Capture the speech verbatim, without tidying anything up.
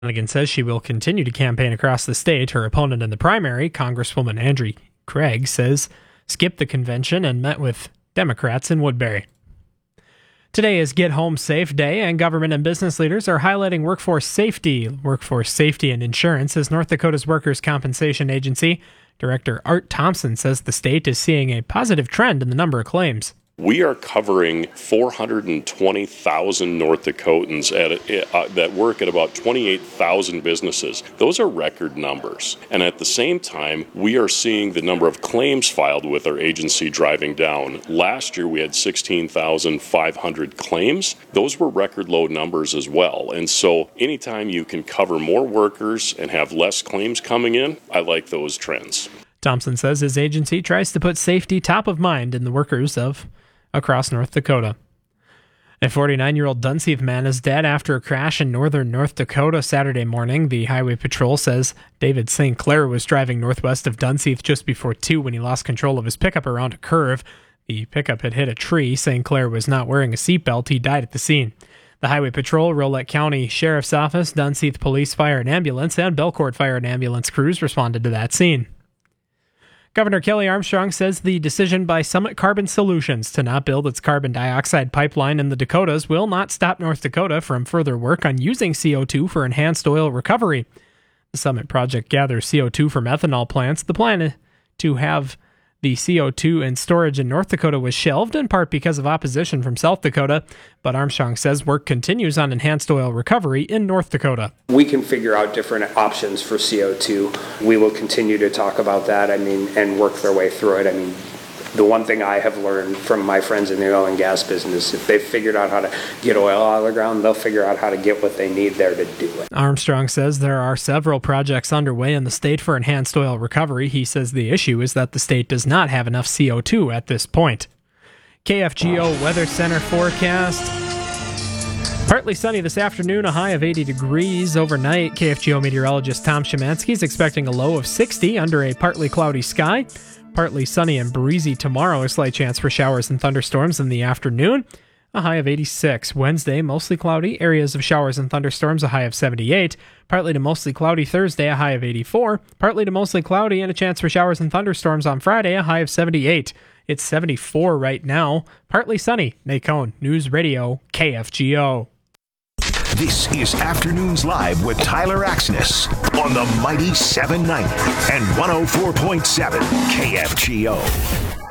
Flanagan says she will continue to campaign across the state. Her opponent in the primary, Congresswoman Andrea Craig, says skipped the convention and met with Democrats in Woodbury. Today is Get Home Safe Day, and government and business leaders are highlighting workforce safety. Workforce safety and insurance as North Dakota's Workers' Compensation Agency. Director Art Thompson says the state is seeing a positive trend in the number of claims. We are covering four hundred twenty thousand North Dakotans at, uh, that work at about twenty-eight thousand businesses. Those are record numbers. And at the same time, we are seeing the number of claims filed with our agency driving down. Last year, we had sixteen thousand five hundred claims. Those were record low numbers as well. And so anytime you can cover more workers and have less claims coming in, I like those trends. Thompson says his agency tries to put safety top of mind in the workers of across North Dakota. A forty-nine-year-old Dunseith man is dead after a crash in northern North Dakota Saturday morning. The Highway Patrol says David Saint Clair was driving northwest of Dunseith just before two when he lost control of his pickup around a curve. The pickup had hit a tree. Saint Clair was not wearing a seatbelt. He died at the scene. The Highway Patrol, Rolette County Sheriff's Office, Dunseith Police Fire and Ambulance, and Belcourt Fire and Ambulance crews responded to that scene. Governor Kelly Armstrong says the decision by Summit Carbon Solutions to not build its carbon dioxide pipeline in the Dakotas will not stop North Dakota from further work on using C O two for enhanced oil recovery. The Summit project gathers C O two from ethanol plants. The plan to have the C O two in storage in North Dakota was shelved, in part because of opposition from South Dakota, but Armstrong says work continues on enhanced oil recovery in North Dakota. We can figure out different options for C O two. We will continue to talk about that, I mean, and work their way through it. I mean, the one thing I have learned from my friends in the oil and gas business, if they've figured out how to get oil out of the ground, they'll figure out how to get what they need there to do it. Armstrong says there are several projects underway in the state for enhanced oil recovery. He says the issue is that the state does not have enough C O two at this point. K F G O Weather Center forecast. Partly sunny this afternoon, a high of eighty degrees overnight. K F G O meteorologist Tom Szymanski is expecting a low of sixty under a partly cloudy sky. Partly sunny and breezy tomorrow, a slight chance for showers and thunderstorms in the afternoon. A high of eighty-six. Wednesday, mostly cloudy, areas of showers and thunderstorms, a high of seventy-eight. Partly to mostly cloudy Thursday, a high of eighty-four. Partly to mostly cloudy and a chance for showers and thunderstorms on Friday, a high of seventy-eight. It's seventy-four right now. Partly sunny. Nate Cohn, News Radio, K F G O. This is Afternoons Live with Tyler Axness on the Mighty seven ninety and one oh four point seven K F G O.